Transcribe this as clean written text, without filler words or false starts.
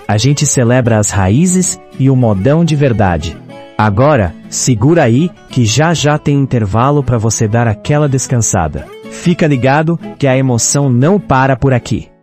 A gente celebra as raízes e o modão de verdade. Agora, segura aí, que já já tem intervalo para você dar aquela descansada. Fica ligado, que a emoção não para por aqui.